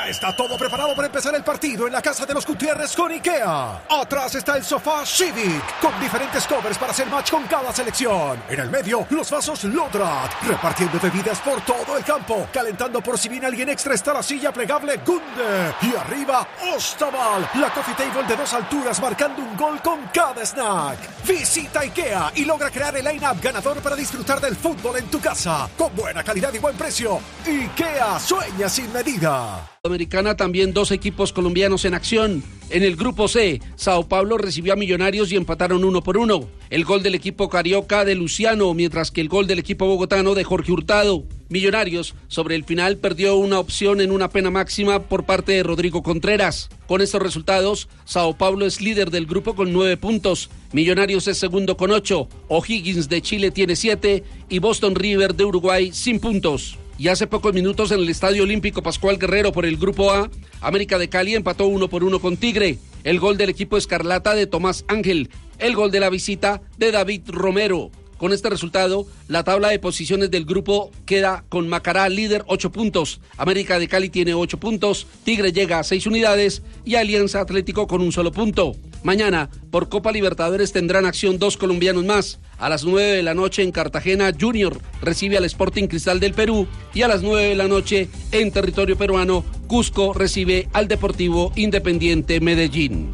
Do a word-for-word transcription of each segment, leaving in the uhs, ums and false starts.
Ya está todo preparado para empezar el partido en la casa de los Gutiérrez con IKEA. Atrás está el sofá Civic, con diferentes covers para hacer match con cada selección. En el medio, los vasos Lodrat, repartiendo bebidas por todo el campo. Calentando por si viene alguien extra está la silla plegable Gunde. Y arriba, Ostaval, la coffee table de dos alturas marcando un gol con cada snack. Visita IKEA y logra crear el line-up ganador para disfrutar del fútbol en tu casa. Con buena calidad y buen precio. IKEA, sueña sin medida. Americana, también dos equipos colombianos en acción. En el grupo C, Sao Paulo recibió a Millonarios y empataron uno por uno. El gol del equipo carioca de Luciano, mientras que el gol del equipo bogotano de Jorge Hurtado. Millonarios, sobre el final, perdió una opción en una pena máxima por parte de Rodrigo Contreras. Con estos resultados, Sao Paulo es líder del grupo con nueve puntos. Millonarios es segundo con ocho. O'Higgins de Chile tiene siete y Boston River de Uruguay sin puntos. Y hace pocos minutos en el Estadio Olímpico Pascual Guerrero por el Grupo A, América de Cali empató uno por uno con Tigre. El gol del equipo Escarlata de Tomás Ángel. El gol de la visita de David Romero. Con este resultado, la tabla de posiciones del grupo queda con Macará líder ocho puntos. América de Cali tiene ocho puntos, Tigre llega a seis unidades y Alianza Atlético con un solo punto. Mañana, por Copa Libertadores tendrán acción dos colombianos más. A las nueve de la noche en Cartagena, Junior recibe al Sporting Cristal del Perú y a las nueve de la noche en territorio peruano, Cusco recibe al Deportivo Independiente Medellín.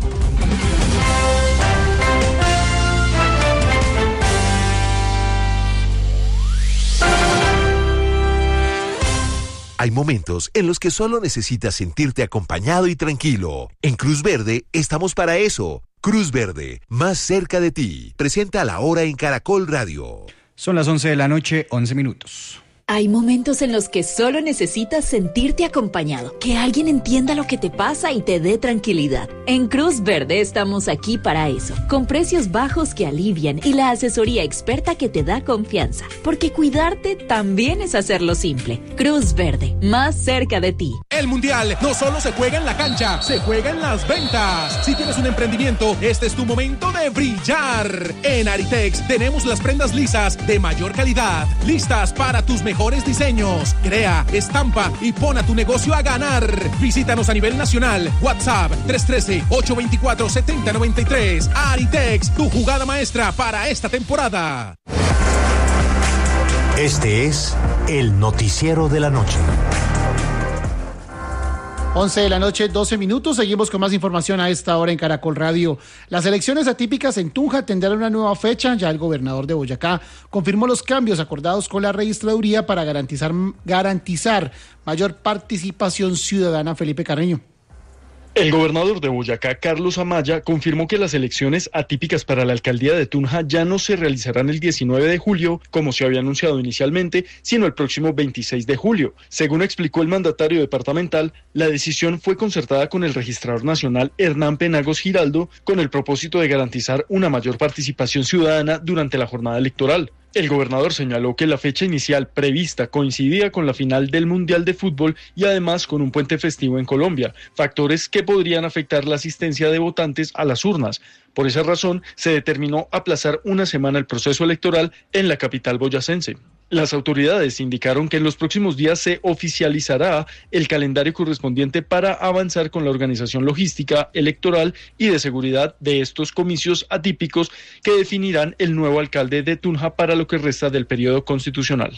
Hay momentos en los que solo necesitas sentirte acompañado y tranquilo. En Cruz Verde estamos para eso. Cruz Verde, más cerca de ti. Presenta La Hora en Caracol Radio. Son las once de la noche, once minutos. Hay momentos en los que solo necesitas sentirte acompañado, que alguien entienda lo que te pasa y te dé tranquilidad. En Cruz Verde estamos aquí para eso, con precios bajos que alivian y la asesoría experta que te da confianza, porque cuidarte también es hacerlo simple. Cruz Verde, más cerca de ti. El Mundial no solo se juega en la cancha, se juega en las ventas. Si tienes un emprendimiento, este es tu momento de brillar. En Aritex tenemos las prendas lisas de mayor calidad, listas para tus mejores diseños. Crea, estampa y pon a tu negocio a ganar. Visítanos a nivel nacional. WhatsApp tres uno tres, ocho dos cuatro, siete cero nueve tres. Aritex, tu jugada maestra para esta temporada. Este es el noticiero de la noche. once de la noche, doce minutos. Seguimos con más información a esta hora en Caracol Radio. Las elecciones atípicas en Tunja tendrán una nueva fecha. Ya el gobernador de Boyacá confirmó los cambios acordados con la registraduría para garantizar, garantizar mayor participación ciudadana. Felipe Carreño. El gobernador de Boyacá, Carlos Amaya, confirmó que las elecciones atípicas para la alcaldía de Tunja ya no se realizarán el diecinueve de julio, como se había anunciado inicialmente, sino el próximo veintiséis de julio. Según explicó el mandatario departamental, la decisión fue concertada con el registrador nacional Hernán Penagos Giraldo, con el propósito de garantizar una mayor participación ciudadana durante la jornada electoral. El gobernador señaló que la fecha inicial prevista coincidía con la final del Mundial de Fútbol y además con un puente festivo en Colombia, factores que podrían afectar la asistencia de votantes a las urnas. Por esa razón, se determinó aplazar una semana el proceso electoral en la capital boyacense. Las autoridades indicaron que en los próximos días se oficializará el calendario correspondiente para avanzar con la organización logística, electoral y de seguridad de estos comicios atípicos que definirán el nuevo alcalde de Tunja para lo que resta del periodo constitucional.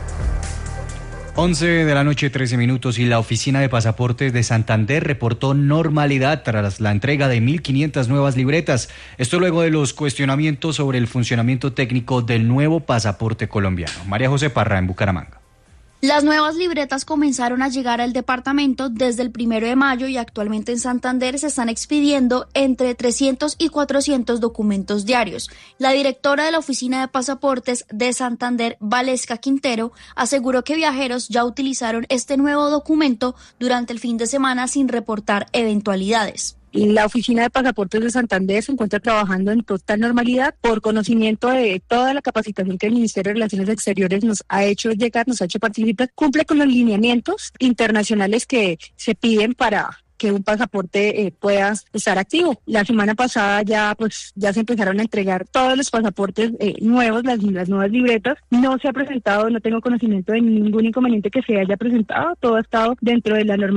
once de la noche, trece minutos, y la Oficina de Pasaportes de Santander reportó normalidad tras la entrega de mil quinientas nuevas libretas. Esto luego de los cuestionamientos sobre el funcionamiento técnico del nuevo pasaporte colombiano. María José Parra, en Bucaramanga. Las nuevas libretas comenzaron a llegar al departamento desde el primero de mayo y actualmente en Santander se están expidiendo entre trescientos y cuatrocientos documentos diarios. La directora de la Oficina de Pasaportes de Santander, Valesca Quintero, aseguró que viajeros ya utilizaron este nuevo documento durante el fin de semana sin reportar eventualidades. La Oficina de Pasaportes de Santander se encuentra trabajando en total normalidad por conocimiento de toda la capacitación que el Ministerio de Relaciones Exteriores nos ha hecho llegar, nos ha hecho participar, cumple con los lineamientos internacionales que se piden para que un pasaporte eh, pueda estar activo. La semana pasada ya pues ya se empezaron a entregar todos los pasaportes eh, nuevos, las, las nuevas libretas. No se ha presentado, no tengo conocimiento de ningún inconveniente que se haya presentado, todo ha estado dentro de la norma.